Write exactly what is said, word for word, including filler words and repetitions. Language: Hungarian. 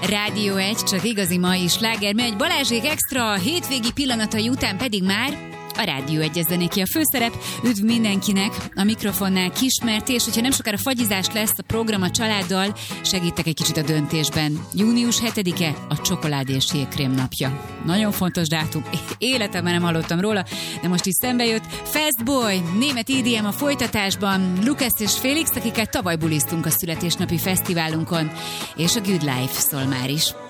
Rádió egy, csak igazi mai sláger megy. Balázsék extra, a hétvégi pillanatai után pedig már a Rádió egy zenéki a főszerep. Üdv mindenkinek, a mikrofonnál Kismerti, és hogyha nem sokára fagyizás lesz a program a családdal, segítek egy kicsit a döntésben. június hetedike a csokoládés jégkrém napja. Nagyon fontos dátum, életemben nem hallottam róla, de most is szembe jött. Fastboy, német í dé em a folytatásban, Lucas és Félix, akiket tavaly buliztunk a születésnapi fesztiválunkon, és a Good Life szól már is.